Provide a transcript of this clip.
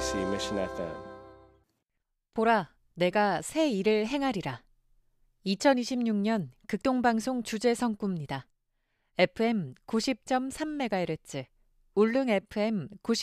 KBC Mission FM. 보라, 내가 새 일을 행하리라. 2026년 극동방송 주제 성구입니다. FM 90.3MHz, 울릉 FM 90